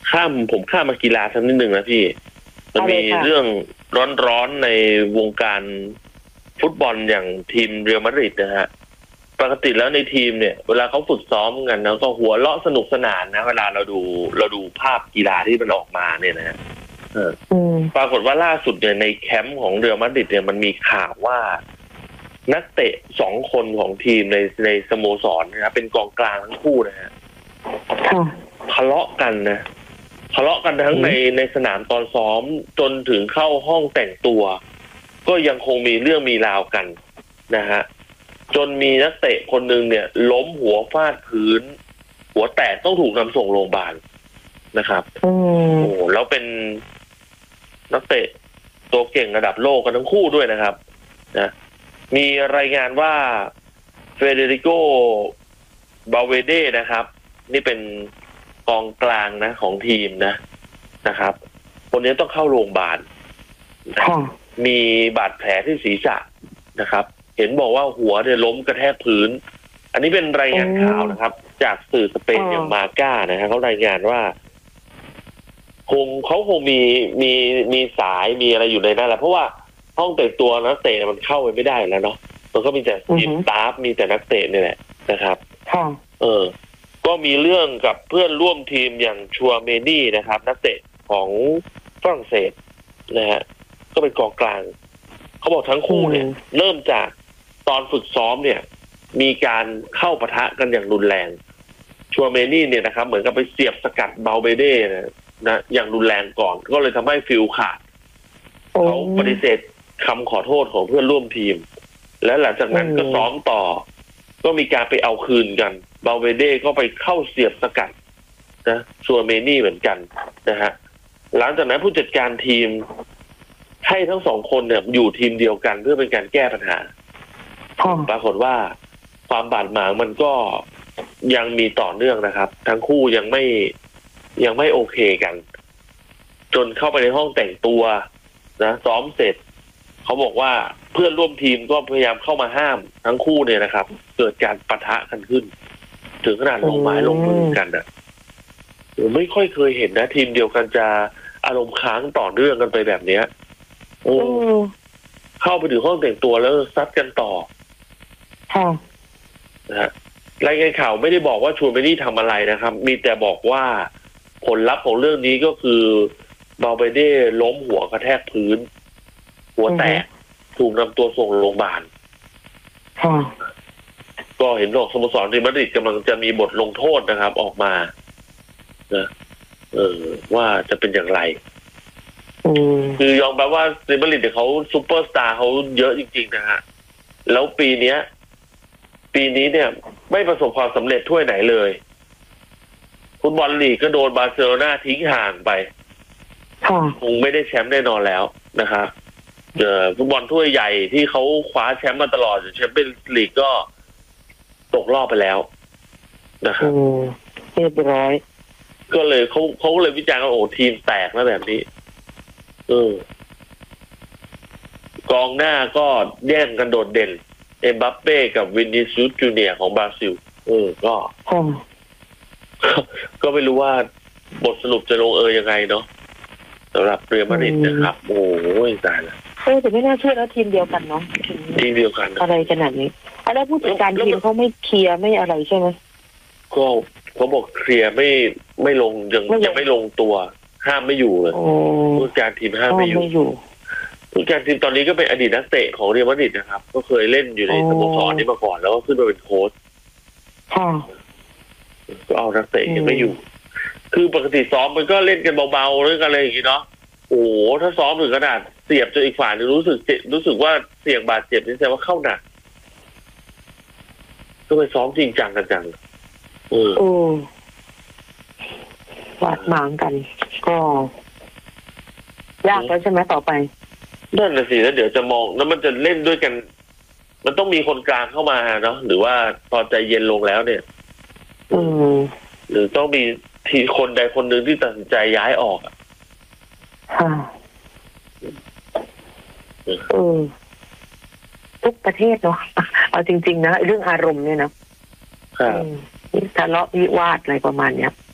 ผมข้ามมากีฬาสักนิดหนึ่งนะพี่มันมีเรื่องร้อนๆในวงการฟุตบอลอย่างทีมเรอัลมาดริดนะฮะปกติแล้วในทีมเนี่ยเวลาเขาฝึกซ้อมกันนะก็หัวเราะสนุกสนานนะเวลาเราดูภาพกีฬาที่มันออกมาเนี่ยนะฮะปรากฏว่าล่าสุดเนี่ยในแคมป์ของเรอัลมาดริดเนี่ยมันมีข่าวว่านักเตะ2 คนของทีมในสโมสรนะครับเป็นกองกลางทั้งคู่นะฮะทะเลาะกันทั้งในสนามตอนซ้อมจนถึงเข้าห้องแต่งตัวก็ยังคงมีเรื่องมีราวกันนะฮะจนมีนักเตะคนหนึ่งเนี่ยล้มหัวฟาดพื้นหัวแตกต้องถูกนำส่งโรงพยาบาลนะครับโอ้แล้วเป็นนักเตะตัวเก่งระดับโลกกันทั้งคู่ด้วยนะครับนะมีรายงานว่าเฟเดริโกบาเวเดนะครับนี่เป็นกองกลางนะของทีมนะครับคนนี้ต้องเข้าโรงพยาบาลมีบาดแผลที่ศีรษะนะครับเห็นบอกว่าหัวเนี่ยล้มกระแทกพื้นอันนี้เป็นรายงานข่าวนะครับจากสื่อสเปนอย่างมาก้านะครับเขารายงานว่าเขาคงมีสายมีอะไรอยู่ในนั้นแหละเพราะว่าห้องแต่งตัวนักเตะมันเข้าไปไม่ได้แล้วเนาะมันก็มีแต่ทีมสตาฟมีแต่นักเตะนี่แหละนะครับก็มีเรื่องกับเพื่อนร่วมทีมอย่างชัวเมนี่นะครับนักเตะของฝรั่งเศสนะฮะก็เป็นกองกลางเขาบอกทั้งคู่เนี่ยเริ่มจากตอนฝึกซ้อมเนี่ยมีการเข้าปะทะกันอย่างรุนแรงชัวเมนี่เนี่ยนะครับเหมือนกับไปเสียบสกัดเบาเบเด้นะอย่างรุนแรงก่อนก็เลยทำให้ฟิลขาดเขาปฏิเสธคำขอโทษของเพื่อนร่วมทีมและหลังจากนั้นก็ซ้อมต่อก็มีการไปเอาคืนกันเบาเบเด้ก็ไปเข้าเสียบสกัดนะชัวเมนี่เหมือนกันนะฮะหลังจากนั้นผู้จัดการทีมให้ทั้ง2 คนเนี่ยอยู่ทีมเดียวกันเพื่อเป็นการแก้ปัญหาปรากฏว่าความบาดหมางมันก็ยังมีต่อเนื่องนะครับทั้งคู่ยังไม่โอเคกันจนเข้าไปในห้องแต่งตัวนะซ้อมเสร็จเขาบอกว่าเพื่อนร่วมทีมก็พยายามเข้ามาห้ามทั้งคู่เนี่ยนะครับเกิดการปะทะกันขึ้นถึงขนาดลงไม้ลงมือกันอ่ะไม่ค่อยเคยเห็นนะทีมเดียวกันจะอารมณ์ค้างต่อเนื่องกันไปแบบเนี้ยเข้าไปถึงห้องแต่งตัวแล้วซัดกันต่อนะฮะรายงานข่าวไม่ได้บอกว่าชวนไปนี่ทำอะไรนะครับมีแต่บอกว่าผลลัพธ์ของเรื่องนี้ก็คือบาเบเด้ล้มหัวกระแทกพื้นหัวแตกถูกนำตัวส่งโรงพยาบาลก็เห็นบอกสโมสรเรอัลมาดริดกำลังจะมีบทลงโทษนะครับออกมานะว่าจะเป็นอย่างไรคือยอมรับว่าเรอัลมาดริดเขาซูเปอร์สตาร์เขาเยอะจริงๆนะฮะแล้วปีนี้เนี่ยไม่ประสบความสำเร็จถ้วยไหนเลยฟุตบอลลีกก็โดนบาร์เซโลนาทิ้งห่างไปคงไม่ได้แชมป์แน่นอนแล้วนะครับฟุตบอลถ้วยใหญ่ที่เขาคว้าแชมป์มาตลอดแชมเปี้ยนส์ลีกก็ตกรอบไปแล้วนะครับเรียบร้อยก็เลยเขาเลยวิจารณ์ว่าโอ้ทีมแตกแล้วแบบนี้กองหน้าก็แย่งกันโดดเด่นเอ็มบัปเป้กับวินิซิอุสจูเนียร์ของบราซิลก็ไม่รู้ว่าบทสรุปจะลงยังไงเนาะสำหรับเรอัลมาดริดนะครับโอ้ยตายแล้วแต่ไม่น่าเชื่อนะทีมเดียวกันเนาะทีมเดียวกันอะไรขนาดนี้แล้วผู้จัดการทีมเขาไม่เคลียร์ไม่อะไรใช่ไหมก็เขาบอกเคลียร์ไม่ลงยังไม่ลงตัวห้ามไม่อยู่เลยผู้จัดการทีมห้ามไม่อยู่ผู้จัดการทีมตอนนี้ก็เป็นอดีตนักเตะของเรอัลมาดริดนะครับก็เคยเล่นอยู่ในสโมสรนี้มาก่อนแล้วก็ขึ้นมาเป็นโค้ชก็เอานักเตะยังไม่อยู่คือปกติซ้อมมันก็เล่นกันเบาๆเรื่องอะไรอย่างงี้เนาะโอ้ถ้าซ้อมถึงขนาดเสียบจนอีกฝ่ายนึงรู้สึกว่าเสี่ยงบาดเจ็บนี่แสดงว่าเข้าหนักก็ไปซ้อมจริงจังกันจังบาดหมางกันก็ยากแล้วใช่ไหมต่อไปนั่นน่ะสิแล้วเดี๋ยวจะมองแล้วมันจะเล่นด้วยกันมันต้องมีคนกลางเข้ามาเนาะหรือว่าพอใจเย็นลงแล้วเนี่ยหรือต้องมีทีคนใดคนหนึ่งที่ตัดสินใจย้ายออกทุกประเทศเนาะเอาจริงๆนะเรื่องอารมณ์เนี่ยนะทะเลาะวิวาทอะไรประมาณเนี้ย